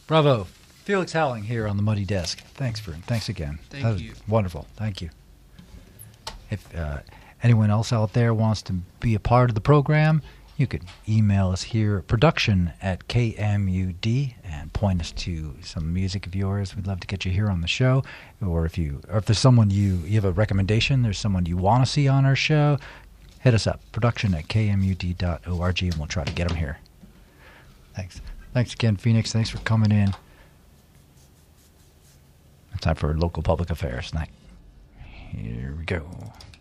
Bravo. Felix Howling here on the Muddy Desk. Thanks again. Thank you. Wonderful. Thank you. If anyone else out there wants to be a part of the program, you could email us here, production@KMUD, and point us to some music of yours. We'd love to get you here on the show. Or if there's someone you have a recommendation, there's someone you want to see on our show, hit us up, production@kmud.org, and we'll try to get them here. Thanks. Thanks again, Phoenix. Thanks for coming in. Time for local public affairs night. Here we go.